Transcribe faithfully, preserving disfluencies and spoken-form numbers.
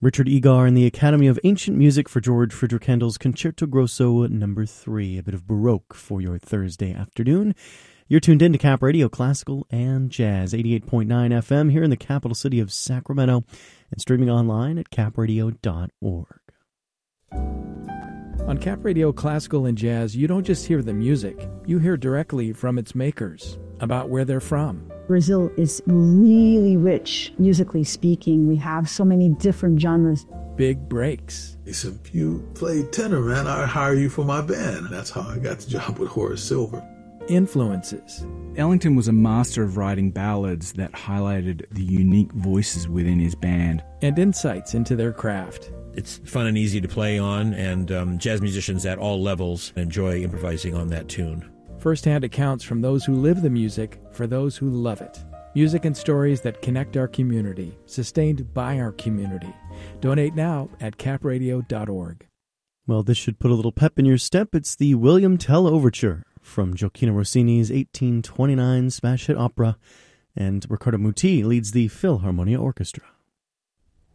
Richard Egar and the Academy of Ancient Music for George Friedrich Handel's Concerto Grosso number three, a bit of Baroque for your Thursday afternoon. You're tuned in to Cap Radio Classical and Jazz, eighty-eight point nine F M here in the capital city of Sacramento, and streaming online at cap radio dot org. On Cap Radio Classical and Jazz, you don't just hear the music, you hear directly from its makers, about where they're from. Brazil is really rich, musically speaking. We have so many different genres. Big breaks. He said, if you play tenor, man, I'll hire you for my band. That's how I got the job with Horace Silver. Influences. Ellington was a master of writing ballads that highlighted the unique voices within his band. And insights into their craft. It's fun and easy to play on, and um, jazz musicians at all levels enjoy improvising on that tune. First-hand accounts from those who live the music for those who love it. Music and stories that connect our community, sustained by our community. Donate now at cap radio dot org. Well, this should put a little pep in your step. It's the William Tell Overture from Gioacchino Rossini's eighteen twenty-nine smash hit opera, and Riccardo Muti leads the Philharmonia Orchestra.